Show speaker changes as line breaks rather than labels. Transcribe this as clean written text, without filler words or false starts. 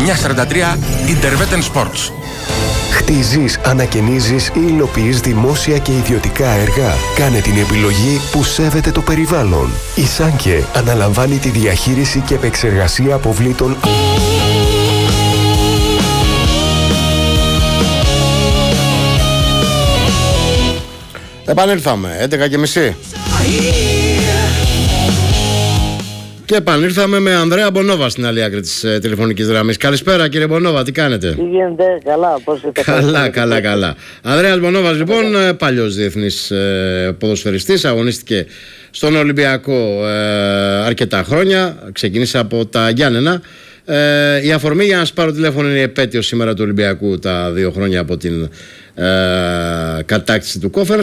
943 Interveten Sports.
Χτίζεις, ανακαινίζεις ή υλοποιείς δημόσια και ιδιωτικά έργα. Κάνε την επιλογή που σέβεται το περιβάλλον. Η Σάνκε αναλαμβάνει τη διαχείριση και επεξεργασία αποβλήτων.
Επανήλθαμε, 11:30. Και επανήλθαμε με Ανδρέα Μπονόβα στην άλλη άκρη της τηλεφωνικής γραμμής. Καλησπέρα κύριε Μπονόβα, τι κάνετε?
Τι γίνεται, καλά, πώς είστε?
Καλά. Ανδρέας Μπονόβας λοιπόν, παλιός διεθνής ποδοσφαιριστής, αγωνίστηκε στον Ολυμπιακό αρκετά χρόνια, ξεκίνησε από τα Γιάννενα. Η αφορμή για να σας πάρω τηλέφωνο είναι η επέτειος σήμερα του Ολυμπιακού, τα 2 χρόνια από την κατάκτηση του Κόφερα.